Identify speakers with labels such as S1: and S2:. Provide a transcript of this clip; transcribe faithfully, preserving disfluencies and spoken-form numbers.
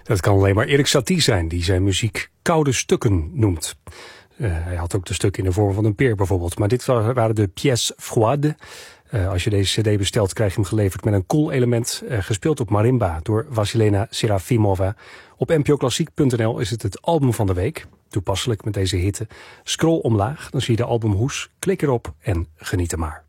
S1: Dat kan alleen maar Erik Satie zijn, die zijn muziek koude stukken noemt. Uh, hij had ook de stukken in de vorm van een peer bijvoorbeeld. Maar dit waren de pièces froides. Uh, als je deze cd bestelt, krijg je hem geleverd met een cool element. Uh, gespeeld op marimba door Vasilena Serafimova. Op n p o klassiek punt n l is het het album van de week. Toepasselijk met deze hitte. Scroll omlaag, dan zie je de albumhoes. Klik erop en geniet er maar.